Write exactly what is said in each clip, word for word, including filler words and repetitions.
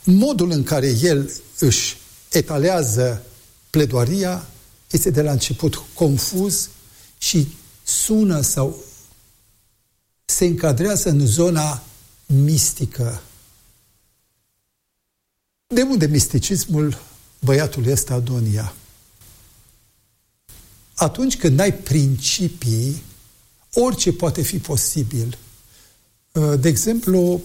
modul în care el își etalează pledoaria este de la început confuz și sună sau se încadrează în zona mistică. De unde misticismul băiatului ăsta Adonia? Atunci când ai principii, orice poate fi posibil. De exemplu,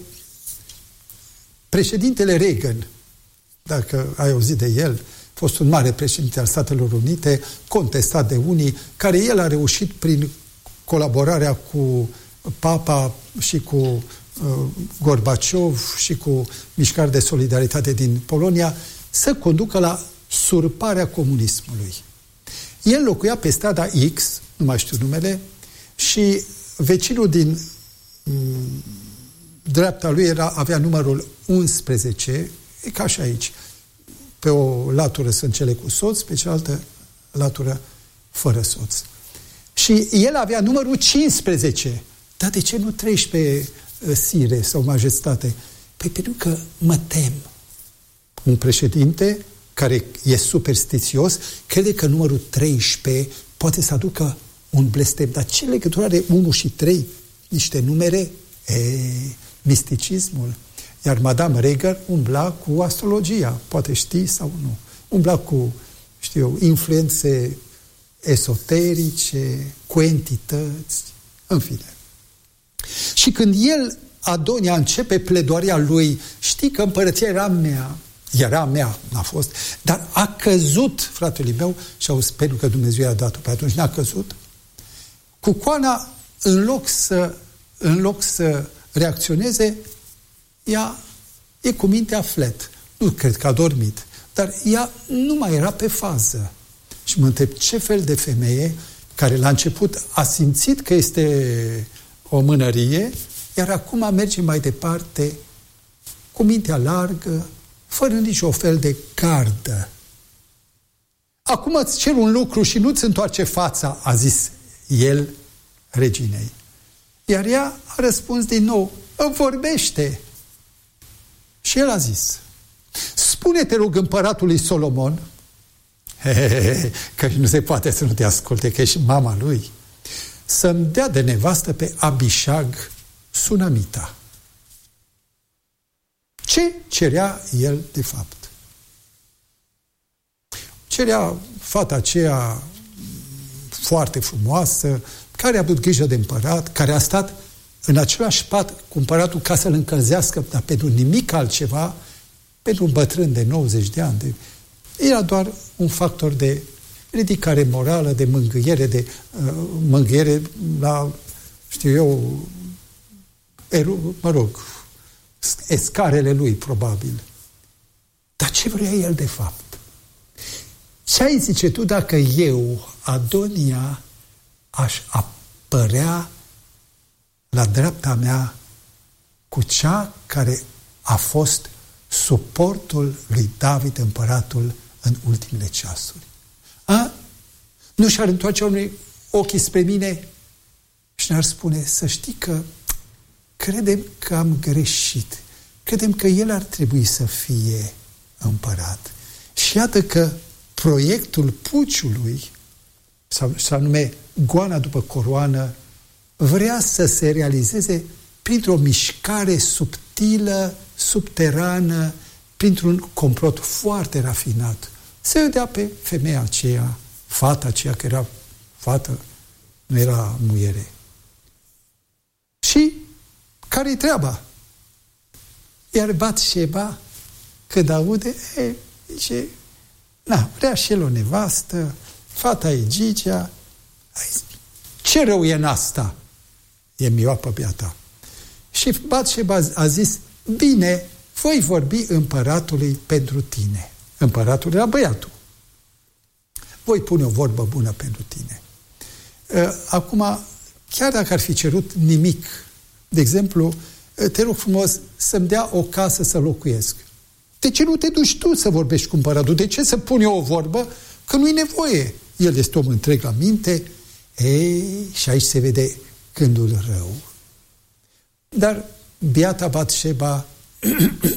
președintele Reagan, dacă ai auzit de el, a fost un mare președinte al Statelor Unite, contestat de unii, care el a reușit prin colaborarea cu Papa și cu uh, Gorbaciov și cu mișcarea de solidaritate din Polonia să conducă la surparea comunismului. El locuia pe strada X, nu mai știu numele, și vecinul din m- dreapta lui era, avea numărul unsprezece, e ca și aici. Pe o latură sunt cele cu soț, pe cealaltă latură fără soț. Și el avea numărul cincisprezece. Dar de ce nu treisprezece, sire sau majestate? Păi pentru că mă tem. Un președinte care e superstițios crede că numărul treisprezece poate să aducă un blestem. Dar ce legătură are unu și trei? Niște numere? E, misticismul. Iar Madame Reagan umbla cu astrologia, poate știi sau nu. Umbla cu, știu eu, influențe esoterice, cu entități, în fine. Și când el, Adonia, începe pledoaria lui, știi că împărăția era mea, era mea, n-a fost, dar a căzut, fratele meu, și auzi, pentru că Dumnezeu i-a dat-o, pe atunci n-a căzut. Cucoana, în loc să, în loc să reacționeze, ea e cu mintea flet. Nu cred că a dormit, dar ea nu mai era pe fază. Și mă întreb ce fel de femeie care la început a simțit că este o mânărie, iar acum merge mai departe cu mintea largă, fără nicio fel de gardă. Acum îți cer un lucru și nu-ți întoarce fața, a zis el reginei. Iar ea a răspuns din nou, îmi vorbește. Și el a zis, spune-te rog împăratului Solomon, he, he, he, că nu se poate să nu te asculte, că ești mama lui, să-mi dea de nevastă pe Abishag, sunamita. Ce cerea el de fapt? Cerea fata aceea foarte frumoasă, care a avut grijă de împărat, care a stat în același pat cu împăratul ca să-l încălzească, dar pentru nimic altceva, pentru un bătrân de nouăzeci de ani. De... Era doar un factor de ridicare morală, de mângâiere, de uh, mângâiere la, știu eu, eru, mă rog, escarele lui, probabil. Dar ce vrea el de fapt? Ce ai zice tu dacă eu, Adonia, aș apărea la dreapta mea cu cea care a fost suportul lui David, împăratul, în ultimele ceasuri? A? Nu și-ar întoarce oamenii ochii spre mine și ne-ar spune, să știi că credem că am greșit. Credem că el ar trebui să fie împărat. Și iată că proiectul puciului, sau, sau nume goana după coroană, vrea să se realizeze printr-o mișcare subtilă, subterană, printr-un complot foarte rafinat. Se vedea pe femeia aceea, fata aceea, că era fată, nu era muiere. Și care-i treaba? Iar Batșeba, când aude, e, zice, na, vrea și el o nevastă, fata e Gigea, ce rău e în asta? E mioapă beata. Și Batșeba a zis, bine, voi vorbi împăratului pentru tine. Împăratul era băiatul. Voi pune o vorbă bună pentru tine. Acum, chiar dacă ar fi cerut nimic, de exemplu, te rog frumos să-mi dea o casă să locuiesc. De ce nu te duci tu să vorbești cu împăratul? De ce să pun eu o vorbă? Că nu-i nevoie. El este om întreg la minte. Ei, și aici se vede gândul rău. Dar biata Batșeba